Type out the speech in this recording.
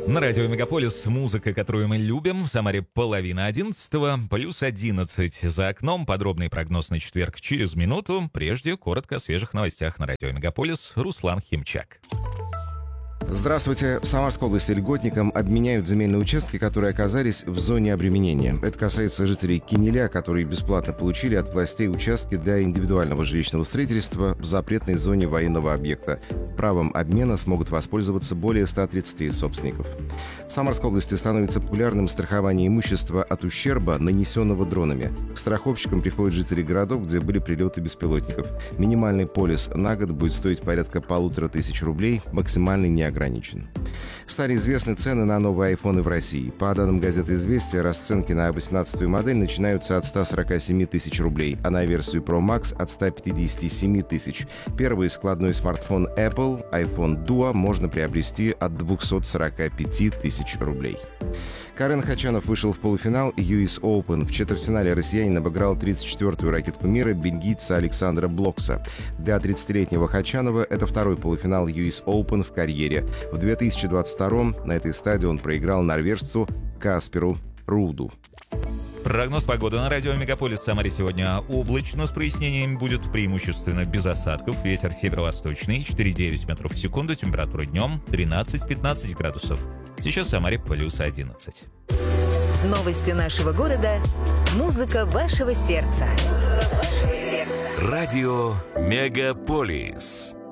На радио Мегаполис музыка, которую мы любим. В Самаре 10:30, плюс 11 за окном. Подробный прогноз на четверг через минуту. Прежде коротко о свежих новостях на радио Мегаполис. Руслан Химчак. Здравствуйте. В Самарской области льготникам обменяют земельные участки, которые оказались в зоне обременения. Это касается жителей Кинеля, которые бесплатно получили от властей участки для индивидуального жилищного строительства в запретной зоне военного объекта. Правом обмена смогут воспользоваться более 130 собственников. В Самарской области становится популярным страхование имущества от ущерба, нанесенного дронами. К страховщикам приходят жители городов, где были прилеты беспилотников. Минимальный полис на год будет стоить порядка 1500 рублей, максимальный не ограничен. Стали известны цены на новые айфоны в России. По данным газеты «Известия», расценки на 18-ю модель начинаются от 147 тысяч рублей, а на версию Pro Max от 157 тысяч. Первый складной смартфон Apple, iPhone Duo, можно приобрести от 245 тысяч рублей. Карен Хачанов вышел в полуфинал US Open. В четвертьфинале россиянин обыграл 34-ю ракетку мира бельгийца Александра Блокса. Для 30-летнего Хачанова это второй полуфинал US Open в карьере. В 2022-м на этой стадии он проиграл норвежцу Касперу Руду. Прогноз погоды на радио Мегаполис. В Самаре сегодня облачно с прояснениями, будет преимущественно без осадков. Ветер северо-восточный 4,9 метров в секунду. Температура днем 13-15 градусов. Сейчас в Самаре плюс 11. Новости нашего города. Музыка вашего сердца. Радио Мегаполис.